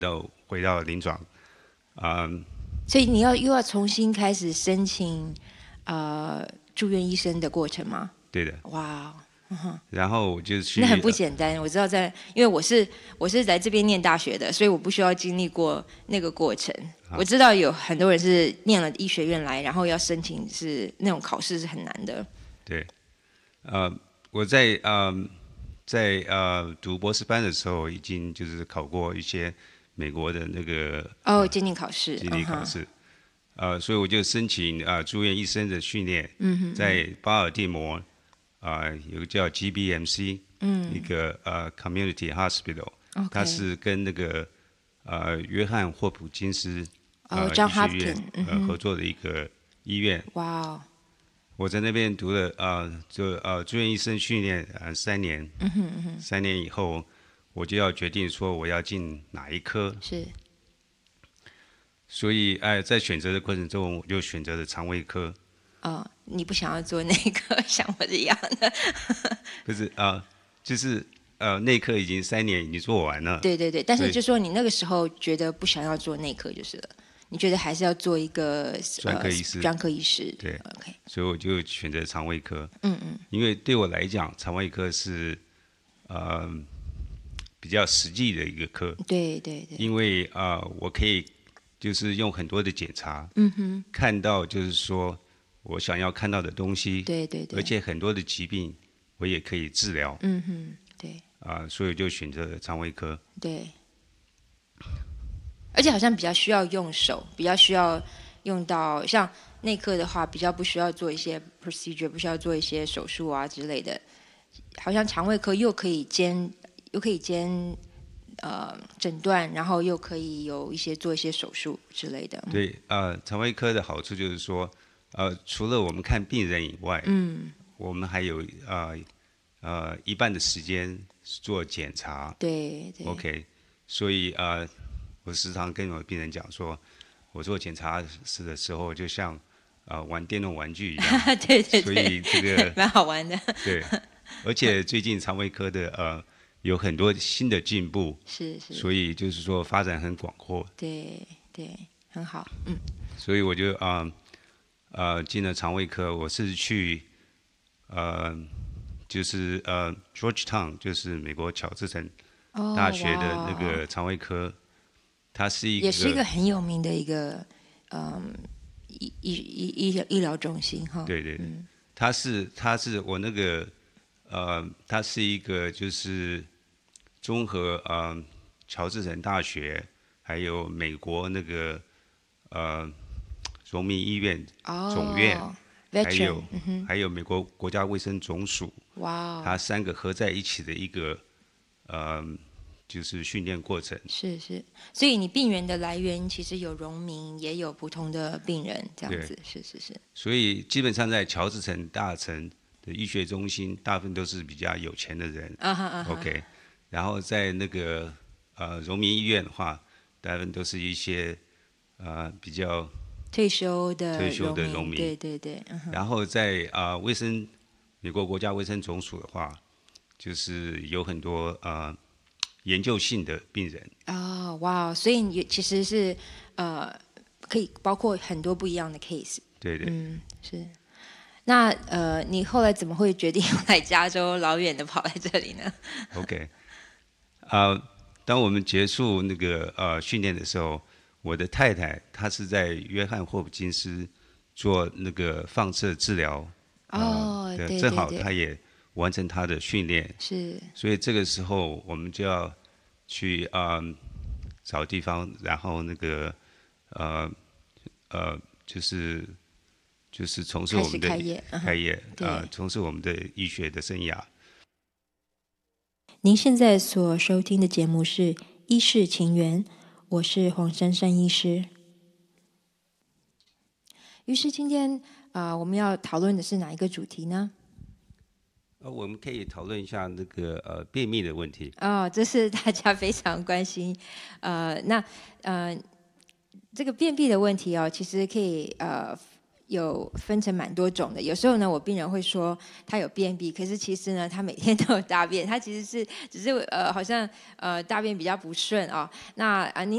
回到临床， 所以你又要重新开始申请住院医生的过程吗？ 对的。 哇， 然后我就去， 那很不简单。我知道因为我是来这边念大学的，所以我不需要经历过那个过程。我知道有很多人是念了医学院来，然后要申请是那种考试是很难的。 对，我在读博士班的时候，已经就是考过一些美国的那个监定考试， 监定考试，所以我就申请住院医生的训练，在巴尔的摩有个叫 GBMC，一个Community Hospital， 它是跟那个约翰霍普金斯医学院合作的一个医院。 哇哦！ 我在那边读了住院医生训练3年，3年以后我就要决定说我要进哪一科。 是。 所以在选择的过程中，我就选择了肠胃科。 你不想要做内科，像我这样的？ 不是就是内科已经3年已经做完了。 对对对，但是就说你那个时候觉得不想要做内科就是了。你觉得还是要做一个专科医师？ 专科医师， 对 ，OK。 所以我就选择肠胃科。因为对我来讲，肠胃科是比较实际的一个科。 对对对。 因为我可以就是用很多的检查，看到就是说我想要看到的东西。 对对对。 而且很多的疾病我也可以治疗。 对。 所以就选择了肠胃科。 对。而且好像比较需要用手，比较需要用到，像内科的话，比较不需要做一些 procedure， 不需要做一些手术啊之类的。好像肠胃科又可以兼诊断，然后又可以做一些手术之类的。 对，肠胃科的好处就是说，除了我们看病人以外，我们还有一半的时间做检查。 对对。 OK， 所以我时常跟我的病人讲说，我做检查室的时候就像玩电动玩具一样。 对对对。 所以这个蛮好玩的。 对，而且最近肠胃科的有很多新的进步。 是。 所以就是说发展很广阔。 对对，很好。 所以我就进了肠胃科。我是去就是Georgetown， 就是美国乔治城大学的那个肠胃科。它是也是一个很有名的一个医疗中心哈。 对对对。它是我那个它是一个就是综合乔治城大学还有美国那个荣民医院总院，还有美国国家卫生总署。 哇！ 它3个合在一起的一个就是训练过程。 是。所以你病源的来源其实有荣民，也有普通的病人这样子。是。 所以基本上在乔治城大城的医学中心，大部分都是比较有钱的人。OK， 然后在那个荣民医院的话，大部分都是一些比较退休的荣民。 对对对。 然后在美国国家卫生总署的话，就是有很多研究性的病人。 哇！所以你其实是可以包括很多不一样的 case。 对对。 是。那你后来怎么会决定来加州老远的跑来这里呢 ？OK， 当我们结束那个训练的时候，我的太太她是在约翰霍普金斯做那个放射治疗。 对。 正好她也完成她的训练。 是。 所以这个时候我们就要去找地方，然后那个就是从事我们的开业从事我们的医学的生涯。 您现在所收听的节目是《医事情缘》，我是黄珊珊医师。于是今天我们要讨论的是哪一个主题呢？ 我们可以讨论一下那个便秘的问题。 这是大家非常关心。这个便秘的问题其实可以有分成蛮多种的。有时候呢，我病人会说他有便秘，可是其实呢，他每天都有大便，他其实是只是好像大便比较不顺那您